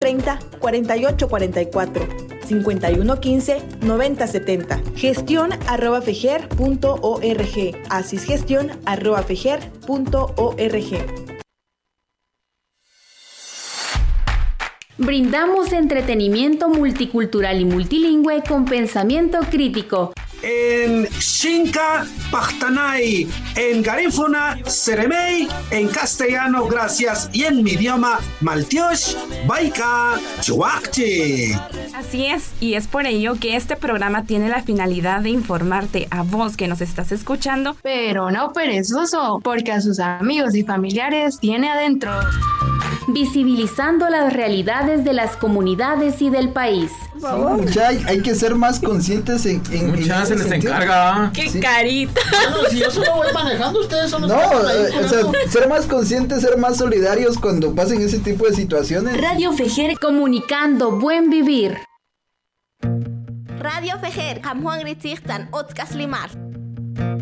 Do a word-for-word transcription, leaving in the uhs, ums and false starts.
treinta, cuarenta y ocho cuarenta y cuatro, cincuenta y uno quince, noventa setenta. Gestión arroba fejer punto org. Asisgestión arroba fejer punto org. Brindamos entretenimiento multicultural y multilingüe con pensamiento crítico. En Xinca, Pachtanay, en Garífuna, Seremey, en castellano, gracias, y en mi idioma, Maltiosh, Baika, Chuakchi. Así es, y es por ello que este programa tiene la finalidad de informarte a vos que nos estás escuchando, pero no perezoso, porque a sus amigos y familiares tiene adentro. Visibilizando las realidades de las comunidades y del país. Sí, mucha, hay, hay que ser más conscientes en, en, mucha en se les sentido. encarga. ¡Qué sí. carita! Bueno, si yo solo voy manejando, ustedes son los No, que están ahí, eh, o sea, ser más conscientes, ser más solidarios cuando pasen ese tipo de situaciones. Radio Fejer, comunicando buen vivir. Radio Fejer, Juan Gritzirtan, Otzkas Limar.